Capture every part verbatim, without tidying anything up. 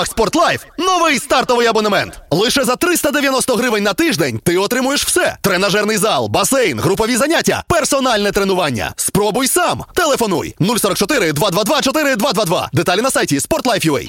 Спортлайф – новий стартовий абонемент. Лише за триста дев'яносто гривень на тиждень ти отримуєш все. Тренажерний зал, басейн, групові заняття, персональне тренування. Спробуй сам. Телефонуй нуль сорок чотири два два два чотири два два два. Деталі на сайті спортлайф.ua.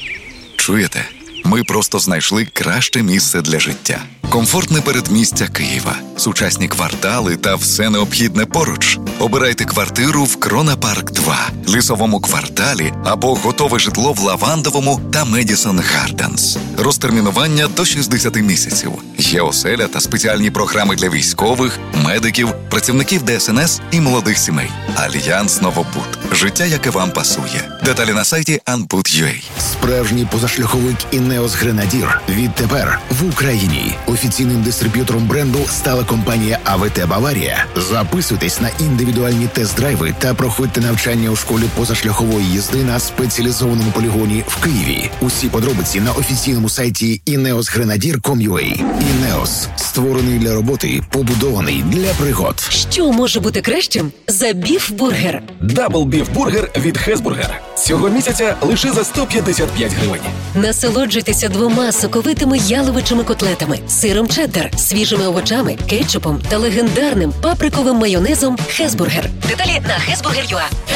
Чуєте? Ми просто знайшли краще місце для життя. Комфортне передмістя Києва, сучасні квартали та все необхідне поруч. Обирайте квартиру в Крона Парк два, Лісовому кварталі або готове житло в Лавандовому та Медісон Гарденс. Розтермінування до шістдесят місяців. Є оселя та спеціальні програми для військових, медиків, працівників ДСНС і молодих сімей. Альянс Новобуд. Життя, яке вам пасує. Деталі на сайті анбуд.ua. Справжній позашляховик Інеос Гренадір відтепер в Україні. Офіційним дистриб'ютором бренду стала компанія АВТ Баварія. Записуйтесь на індивідуальні тест-драйви та проходьте навчання у школі позашляхової їзди на спеціалізованому полігоні в Києві. Усі подробиці на офіційному сайті інеос гренадір крапка ком крапка ю а. Інеос – створений для роботи, побудований для пригод. Що може бути кращим за біф-бургер? Дабл біф-бургер від Хезбургер. Цього місяця лише за сто п'ятдесят п'ять гривень. Насолоджуйтеся двома соковитими яловичими котлетами, сиром чеддер, свіжими овочами, кетчупом та легендарним паприковим майонезом Хезбургер. Деталі на хезбургер крапка ю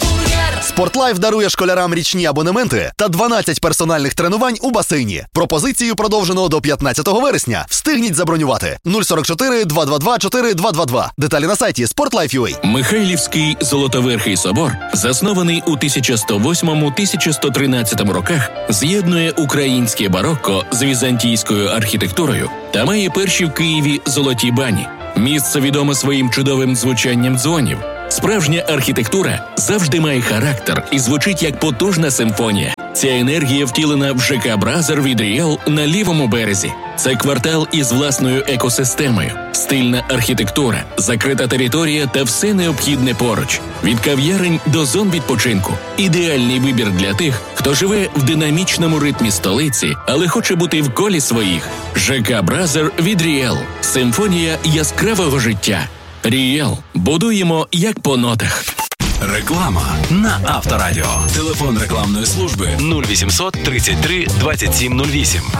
а. Спортлайф дарує школярам річні абонементи та дванадцять персональних тренувань у басейні. Пропозицію продовжено до п'ятнадцятого вересня. Встигніть забронювати. нуль сорок чотири два два два чотири два два два. Деталі на сайті спортлайф.ua. Михайлівський Золотоверхий собор, заснований у тисяча сто восьмому - тисяча сто тринадцятому роках, з'єднує українське барокко з візантійською архітектурою та має перші в Києві золоті бані. Місце відоме своїм чудовим звучанням дзвонів. Справжня архітектура завжди має характер і звучить як потужна симфонія. Ця енергія втілена в ЖК «Бразер» від Ріел на лівому березі. Це квартал із власною екосистемою, стильна архітектура, закрита територія та все необхідне поруч. Від кав'ярень до зон відпочинку. Ідеальний вибір для тих, хто живе в динамічному ритмі столиці, але хоче бути в колі своїх. ЖК «Бразер» від Ріел. Симфонія яскравого життя. Ріел. Будуємо як по нотах. Реклама на Авторадіо. Телефон рекламної служби нуль вісімсот тридцять три двадцять сім нуль вісім.